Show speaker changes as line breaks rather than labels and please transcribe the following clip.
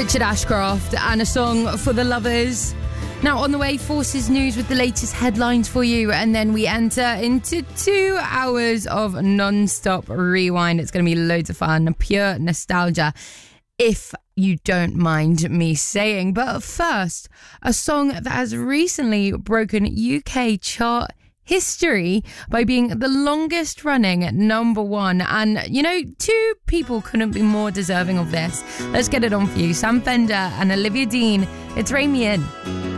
Richard Ashcroft and a song for the lovers. Now on the way, Forces News with the latest headlines for you, and then we enter into 2 hours of non-stop rewind. It's going to be loads of fun, pure nostalgia, if you don't mind me saying. But first, a song that has recently broken UK chart history by being the longest running #1, and 2 people couldn't be more deserving of this. Let's get it on for you. Sam Fender and Olivia Dean. It's Rain Me In.